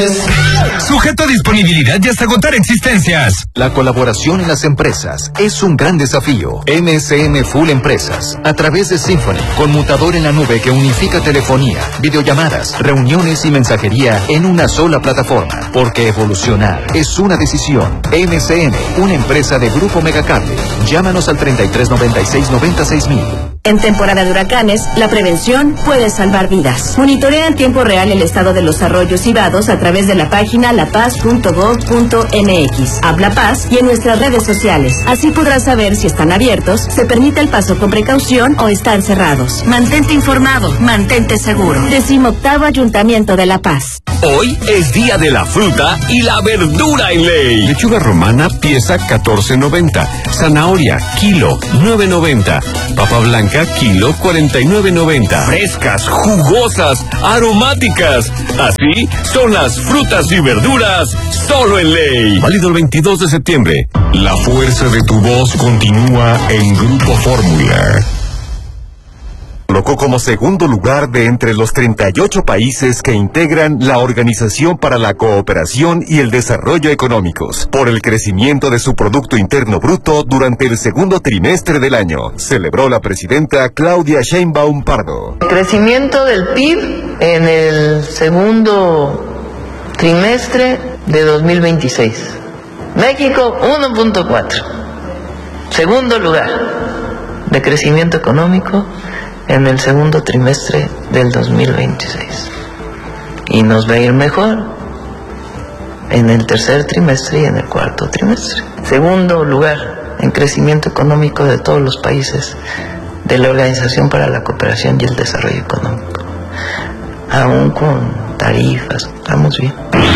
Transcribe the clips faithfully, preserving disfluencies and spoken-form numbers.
Sujeto a disponibilidad y hasta agotar existencias. La colaboración en las empresas es un gran desafío. M S N Full Empresas, a través de Symphony, conmutador en la nube que unifica telefonía, videollamadas, reuniones y mensajería en una sola plataforma. Porque evolucionar es una decisión. M S N, una empresa de Grupo Megacable. Llámanos al treinta y tres noventa y seis noventa y seis mil. En temporada de huracanes, la prevención puede salvar vidas. Monitorea en tiempo real el estado de los arroyos y vados a través de la página la paz punto gob punto eme equis, Habla Paz y en nuestras redes sociales. Así podrás saber si están abiertos, se permite el paso con precaución o están cerrados. Mantente informado, mantente seguro. Decimoctavo Ayuntamiento de La Paz. Hoy es día de la fruta y la verdura en ley. Lechuga romana, pieza catorce noventa. Zanahoria, kilo nueve noventa. Papa blanca, kilo cuarenta y nueve noventa. Frescas, jugosas, aromáticas. Así son las frutas y verduras solo en ley. Válido el veintidós de septiembre. La fuerza de tu voz continúa en Grupo Fórmula. Colocó como segundo lugar de entre los treinta y ocho países que integran la Organización para la Cooperación y el Desarrollo Económicos, por el crecimiento de su Producto Interno Bruto durante el segundo trimestre del año, celebró la presidenta Claudia Sheinbaum Pardo. El crecimiento del P I B en el segundo trimestre de dos mil veintiséis. México uno punto cuatro. Segundo lugar de crecimiento económico en el segundo trimestre del dos mil veintiséis. Y nos va a ir mejor en el tercer trimestre y en el cuarto trimestre. Segundo lugar en crecimiento económico de todos los países de la Organización para la Cooperación y el Desarrollo Económico. Aún con tarifas, estamos bien.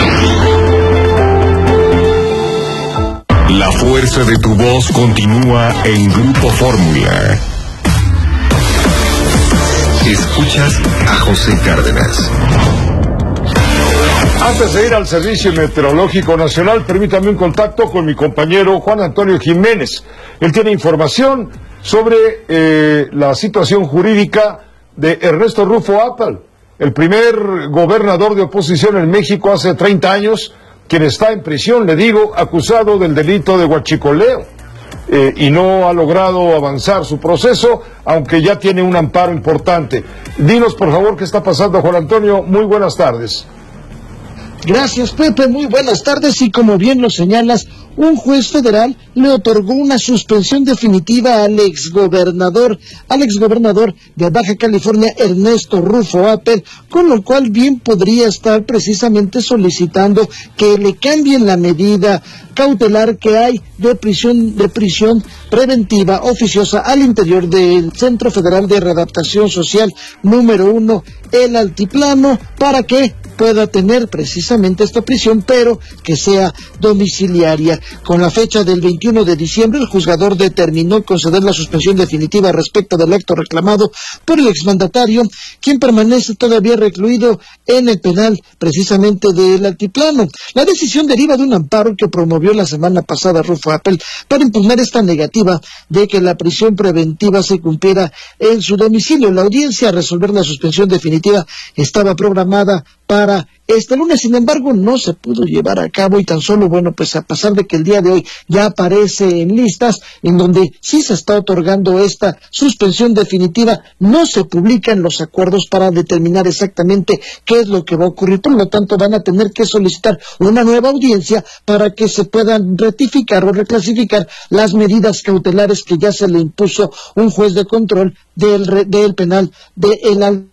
La fuerza de tu voz continúa en Grupo Fórmula. Escuchas a José Cárdenas. Antes de ir al Servicio Meteorológico Nacional, permítame un contacto con mi compañero Juan Antonio Jiménez. Él tiene información sobre eh, la situación jurídica de Ernesto Rufo Appel, el primer gobernador de oposición en México hace treinta años, quien está en prisión, le digo, acusado del delito de huachicoleo. Eh, y no ha logrado avanzar su proceso, aunque ya tiene un amparo importante. Dinos, por favor, qué está pasando, Juan Antonio. Muy buenas tardes. Gracias, Pepe. Muy buenas tardes. Y como bien lo señalas, un juez federal le otorgó una suspensión definitiva al exgobernador, al exgobernador de Baja California, Ernesto Rufo Appel, con lo cual bien podría estar precisamente solicitando que le cambien la medida cautelar que hay de prisión, de prisión preventiva oficiosa al interior del Centro Federal de Readaptación Social número uno, El Altiplano, para que pueda tener precisamente esta prisión, pero que sea domiciliaria. Con la fecha del veintiuno de diciembre, el juzgador determinó conceder la suspensión definitiva respecto del acto reclamado por el exmandatario, quien permanece todavía recluido en el penal precisamente del Altiplano. La decisión deriva de un amparo que promovió la semana pasada Rufo Appel para impugnar esta negativa de que la prisión preventiva se cumpliera en su domicilio. La audiencia a resolver la suspensión definitiva estaba programada para este lunes, sin embargo, no se pudo llevar a cabo y tan solo, bueno, pues a pesar de que el día de hoy ya aparece en listas en donde sí se está otorgando esta suspensión definitiva, no se publican los acuerdos para determinar exactamente qué es lo que va a ocurrir. Por lo tanto, van a tener que solicitar una nueva audiencia para que se puedan rectificar o reclasificar las medidas cautelares que ya se le impuso un juez de control del, del penal de El Altiplano.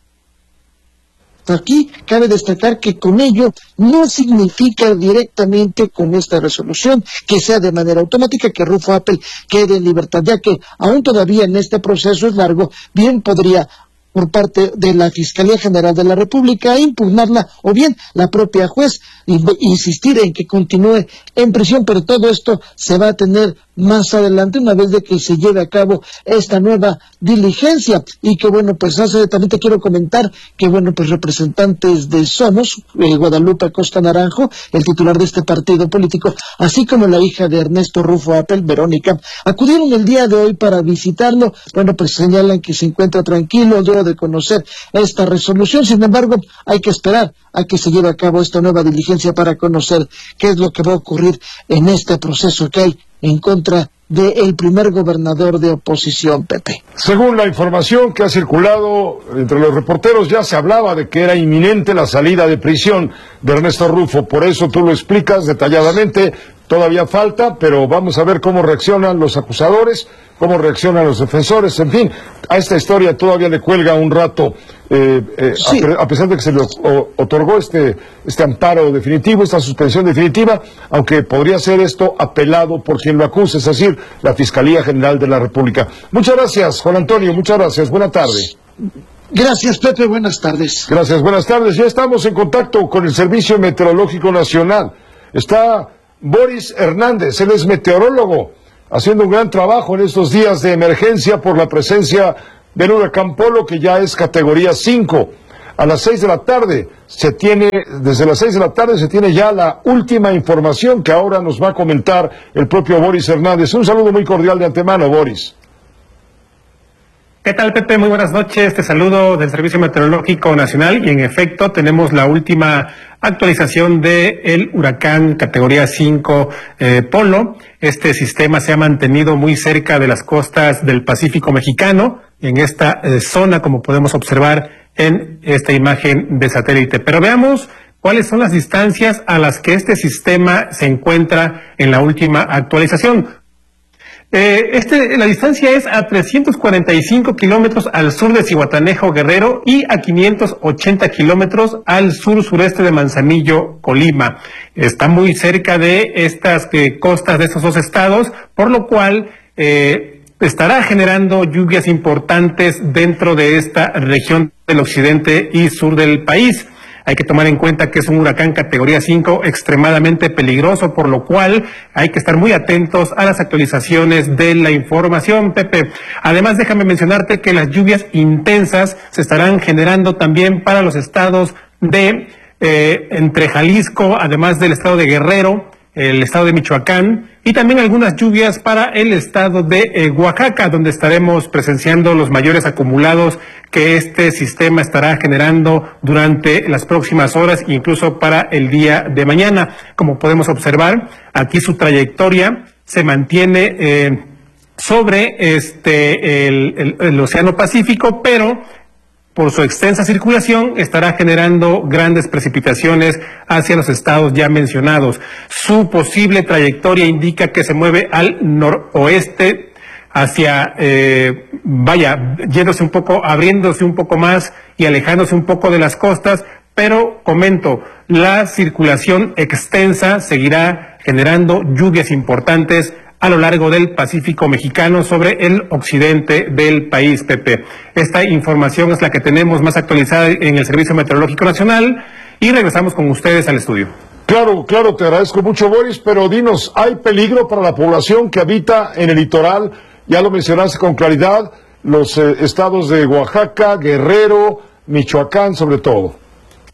Aquí cabe destacar que con ello no significa directamente con esta resolución que sea de manera automática que Rufo Appel quede en libertad, ya que aún todavía en este proceso es largo, bien podría por parte de la Fiscalía General de la República impugnarla, o bien la propia juez insistir en que continúe en prisión, pero todo esto se va a tener más adelante una vez de que se lleve a cabo esta nueva diligencia. Y que bueno, pues hace, también te quiero comentar que bueno, pues representantes de Somos, eh, Guadalupe Acosta Naranjo, el titular de este partido político, así como la hija de Ernesto Rufo Appel, Verónica, acudieron el día de hoy para visitarlo. Bueno, pues señalan que se encuentra tranquilo, luego de conocer esta resolución. Sin embargo, hay que esperar a que se lleve a cabo esta nueva diligencia para conocer qué es lo que va a ocurrir en este proceso que hay en contra del primer gobernador de oposición, Pepe. Según la información que ha circulado entre los reporteros, ya se hablaba de que era inminente la salida de prisión de Ernesto Rufo. Por eso tú lo explicas detalladamente. Todavía falta, pero vamos a ver cómo reaccionan los acusadores, cómo reaccionan los defensores. En fin, a esta historia todavía le cuelga un rato, eh, eh, sí. a, a pesar de que se le o, otorgó este, este amparo definitivo, esta suspensión definitiva, aunque podría ser esto apelado por quien lo acuse, es decir, la Fiscalía General de la República. Muchas gracias, Juan Antonio, muchas gracias. Buena tarde. Gracias, Pepe, buenas tardes. Gracias, buenas tardes. Ya estamos en contacto con el Servicio Meteorológico Nacional. Está Boris Hernández, él es meteorólogo, haciendo un gran trabajo en estos días de emergencia por la presencia del huracán Polo, que ya es categoría cinco. A las seis de la tarde se tiene, desde las seis de la tarde se tiene ya la última información que ahora nos va a comentar el propio Boris Hernández. Un saludo muy cordial de antemano, Boris. ¿Qué tal, Pepe? Muy buenas noches. Te saludo del Servicio Meteorológico Nacional y en efecto tenemos la última actualización del huracán categoría cinco eh, Polo. Este sistema se ha mantenido muy cerca de las costas del Pacífico mexicano, en esta eh, zona, como podemos observar en esta imagen de satélite. Pero veamos cuáles son las distancias a las que este sistema se encuentra en la última actualización. Eh, este, la distancia es a trescientos cuarenta y cinco kilómetros al sur de Zihuatanejo, Guerrero, y a quinientos ochenta kilómetros al sur-sureste de Manzanillo, Colima. Está muy cerca de estas eh, costas de estos dos estados, por lo cual eh, estará generando lluvias importantes dentro de esta región del occidente y sur del país. Hay que tomar en cuenta que es un huracán categoría cinco extremadamente peligroso, por lo cual hay que estar muy atentos a las actualizaciones de la información, Pepe. Además, déjame mencionarte que las lluvias intensas se estarán generando también para los estados de eh, entre Jalisco, además del estado de Guerrero, el estado de Michoacán, y también algunas lluvias para el estado de eh, Oaxaca, donde estaremos presenciando los mayores acumulados que este sistema estará generando durante las próximas horas, incluso para el día de mañana. Como podemos observar, aquí su trayectoria se mantiene eh, sobre este el, el, el Océano Pacífico, pero por su extensa circulación estará generando grandes precipitaciones hacia los estados ya mencionados. Su posible trayectoria indica que se mueve al noroeste, hacia, eh, vaya, yéndose un poco, abriéndose un poco más y alejándose un poco de las costas, pero comento, la circulación extensa seguirá generando lluvias importantes a lo largo del Pacífico mexicano sobre el occidente del país, Pepe. Esta información es la que tenemos más actualizada en el Servicio Meteorológico Nacional y regresamos con ustedes al estudio. Claro, claro, te agradezco mucho, Boris, pero dinos, ¿hay peligro para la población que habita en el litoral? Ya lo mencionaste con claridad, los eh, estados de Oaxaca, Guerrero, Michoacán, sobre todo.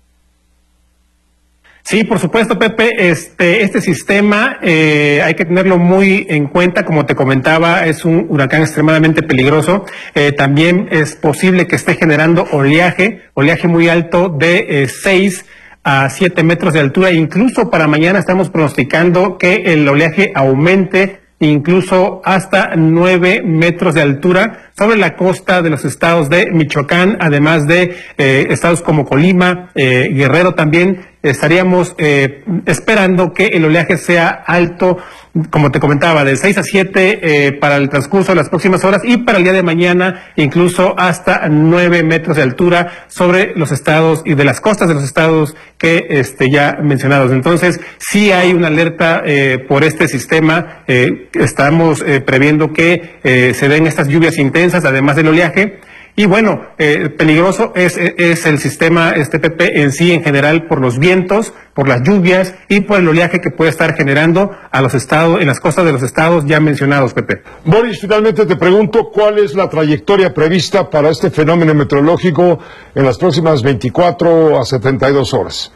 Sí, por supuesto, Pepe, este, este sistema eh, hay que tenerlo muy en cuenta, como te comentaba, es un huracán extremadamente peligroso, eh, también es posible que esté generando oleaje, oleaje muy alto de eh, seis a siete metros de altura, incluso para mañana estamos pronosticando que el oleaje aumente incluso hasta nueve metros de altura sobre la costa de los estados de Michoacán, además de eh, estados como Colima, eh, Guerrero también. Estaríamos eh, esperando que el oleaje sea alto, como te comentaba, de seis a siete eh, para el transcurso de las próximas horas y para el día de mañana incluso hasta nueve metros de altura sobre los estados y de las costas de los estados que este, ya mencionados. Entonces, sí hay una alerta eh, por este sistema. Eh, estamos eh, previendo que eh, se den estas lluvias intensas, además del oleaje. Y bueno, eh, peligroso es, es el sistema este P P en sí en general por los vientos, por las lluvias y por el oleaje que puede estar generando a los estados, en las costas de los estados ya mencionados, Pepe. Boris, finalmente te pregunto, ¿cuál es la trayectoria prevista para este fenómeno meteorológico en las próximas veinticuatro a setenta y dos horas?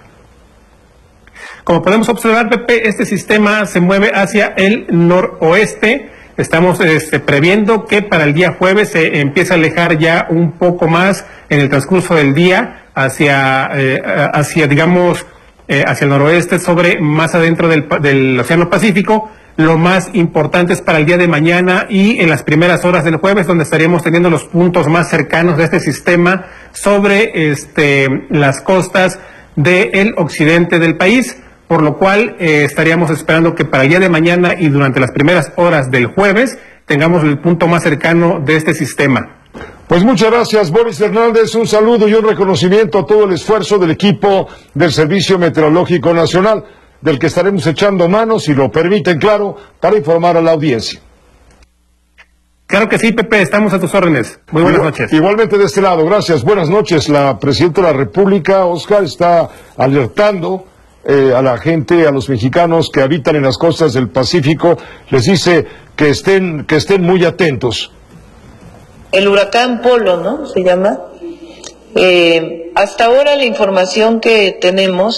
Como podemos observar, Pepe, este sistema se mueve hacia el noroeste. Estamos este, previendo que para el día jueves se empiece a alejar ya un poco más en el transcurso del día hacia, eh, hacia digamos, eh, hacia el noroeste, sobre más adentro del, del Océano Pacífico. Lo más importante es para el día de mañana y en las primeras horas del jueves, donde estaríamos teniendo los puntos más cercanos de este sistema sobre este, las costas del occidente del país, por lo cual eh, estaríamos esperando que para el día de mañana y durante las primeras horas del jueves tengamos el punto más cercano de este sistema. Pues muchas gracias, Boris Hernández. Un saludo y un reconocimiento a todo el esfuerzo del equipo del Servicio Meteorológico Nacional, del que estaremos echando manos, si lo permiten, claro, para informar a la audiencia. Claro que sí, Pepe, estamos a tus órdenes. Muy buenas Igual, noches. Igualmente de este lado, gracias. Buenas noches. La Presidenta de la República, Oscar, está alertando eh, a la gente, a los mexicanos que habitan en las costas del Pacífico, les dice que estén, que estén muy atentos. El huracán Polo, ¿no? Se llama. Eh, hasta ahora la información que tenemos